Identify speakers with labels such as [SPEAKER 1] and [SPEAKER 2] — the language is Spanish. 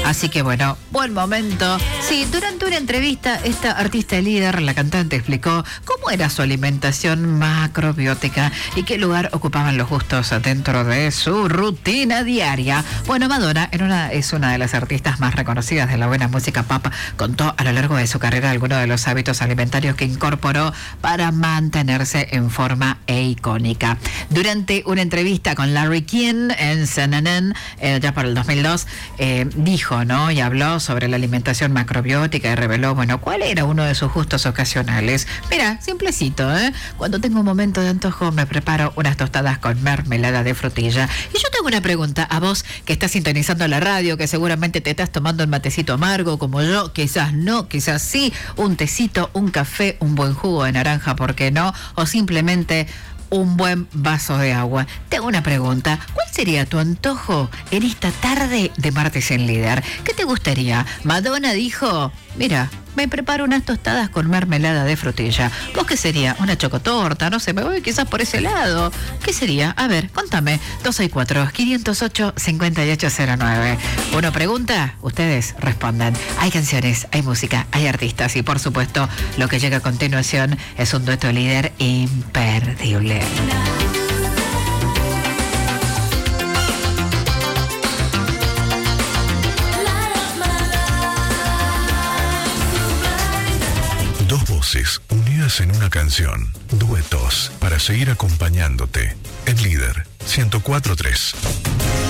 [SPEAKER 1] Así que bueno, buen momento. Sí, durante una entrevista, esta artista líder, la cantante, explicó cómo era su alimentación macrobiótica y qué lugar ocupaban los gustos dentro de su rutina diaria. Bueno, Madonna es una de las artistas más reconocidas de la buena música pop. Contó a lo largo de su carrera algunos de los hábitos alimentarios que incorporó para mantenerse en forma e icónica. Durante una entrevista con Larry King en CNN, ya para el 2002, dijo, ¿no? Y habló sobre la alimentación macrobiótica y reveló, bueno, cuál era uno de sus gustos ocasionales. Mira, simplecito, ¿eh? Cuando tengo un momento de antojo me preparo unas tostadas con mermelada de frutilla. Y yo tengo una pregunta a vos que estás sintonizando la radio, que seguramente te estás tomando un matecito amargo como yo, quizás no, quizás sí, un tecito, un café, un buen jugo de naranja, ¿por qué no? O simplemente un buen vaso de agua. Tengo una pregunta. ¿Cuál sería tu antojo en esta tarde de Martes en Líder? ¿Qué te gustaría? Madonna dijo, mira, me preparo unas tostadas con mermelada de frutilla. ¿Vos qué sería? ¿Una chocotorta? No sé, me voy quizás por ese lado. ¿Qué sería? A ver, contame. 264-508-5809. Uno pregunta, ustedes respondan. Hay canciones, hay música, hay artistas y por supuesto lo que llega a continuación es un dueto líder imperdible.
[SPEAKER 2] Dos voces unidas en una canción. Duetos para seguir acompañándote. En Líder 104.3.